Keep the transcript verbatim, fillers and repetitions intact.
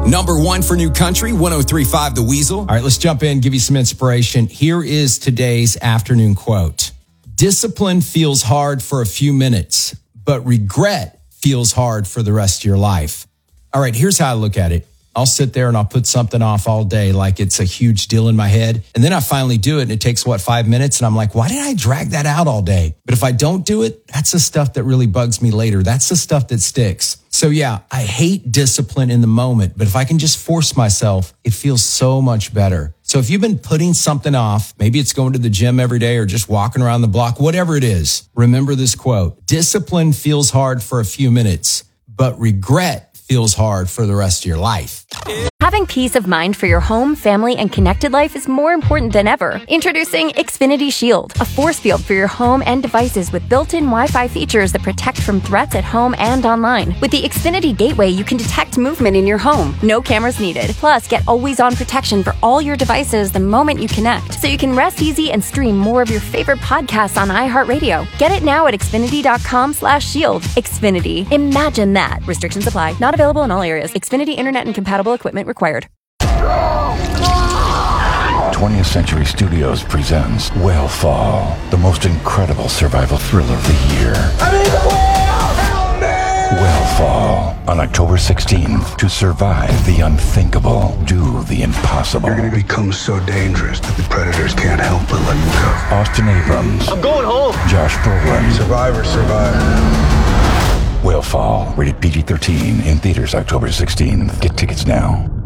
Number one for New Country, one oh three point five The Weasel. All right, let's jump in, give you some inspiration. Here is today's afternoon quote. Discipline feels hard for a few minutes, but regret feels hard for the rest of your life. All right, here's how I look at it. I'll sit there and I'll put something off all day like it's a huge deal in my head. And then I finally do it and it takes, what, five minutes? And I'm like, why did I drag that out all day? But if I don't do it, that's the stuff that really bugs me later. That's the stuff that sticks. So yeah, I hate discipline in the moment, but if I can just force myself, it feels so much better. So if you've been putting something off, maybe it's going to the gym every day or just walking around the block, whatever it is, remember this quote. Discipline feels hard for a few minutes, but regret feels hard for the rest of your life. Having peace of mind for your home, family, and connected life is more important than ever. Introducing Xfinity Shield, a force field for your home and devices with built-in Wi-Fi features that protect from threats at home and online. With the Xfinity Gateway, you can detect movement in your home. No cameras needed. Plus, get always-on protection for all your devices the moment you connect, so you can rest easy and stream more of your favorite podcasts on iHeartRadio. Get it now at Xfinity.com slash shield. Xfinity. Imagine that. Restrictions apply. Not available in all areas. Xfinity Internet and compatible equipment required. twentieth Century Studios presents Whale-Fall, the most incredible survival thriller of the year. I'm in the whale! Help me! Whale-Fall, on October sixteenth. To survive the unthinkable, do the impossible. You're going to become so dangerous that the predators can't help but let you go. Austin Abrams. I'm going home. Josh Brolin. Survivor, survivor. Whale-Fall, rated P G thirteen, in theaters October sixteenth. Get tickets now.